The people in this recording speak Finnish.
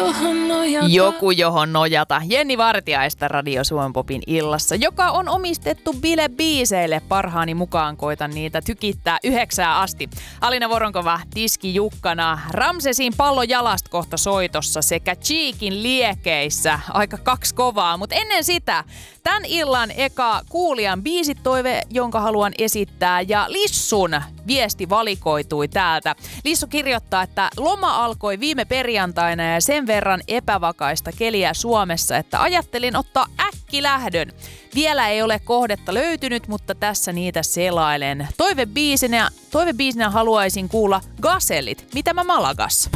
johon nojata. Joku, johon nojata. Jenni Vartiaista Radio Suomen Popin illassa, joka on omistettu bilebiiseille. Parhaani mukaan koitan niitä tykittää 9 asti. Alina Voronkova Tiski Jukkana, Ramsesin Pallon jalast kohta soitossa sekä Cheekin liekeissä. Aika 2 kovaa, mutta ennen sitä tän illan eka kuulijan biisitoive, jonka haluan esittää, ja Lissun viesti valikoitui täältä. Lissu kirjoittaa, että loma alkoi viime perjantaina ja sen verran epävakaista keliä Suomessa, että ajattelin ottaa äkkilähdön. Vielä ei ole kohdetta löytynyt, mutta tässä niitä selailen. Toivebiisinä haluaisin kuulla Gazellit. Mitä mä Malagassa?